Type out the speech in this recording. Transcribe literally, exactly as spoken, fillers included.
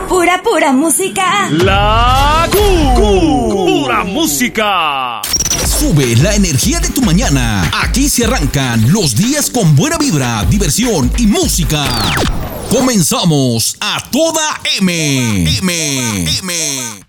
Pura, pura música. La Q. Pura música. Sube la energía de tu mañana. Aquí se arrancan los días con buena vibra, diversión y música. Comenzamos a toda M. M. M.